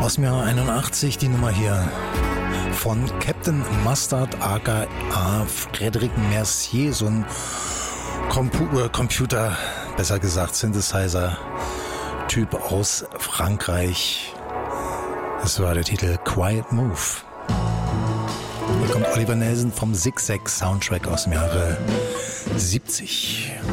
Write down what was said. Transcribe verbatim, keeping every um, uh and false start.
Aus dem Jahr einundachtzig die Nummer hier von Captain Mustard aka Frédéric Mercier, so ein Compu- Computer, besser gesagt Synthesizer-Typ aus Frankreich. Das war der Titel Quiet Move. Hier kommt Oliver Nelson vom Zig-Zag Soundtrack aus dem Jahre siebzig.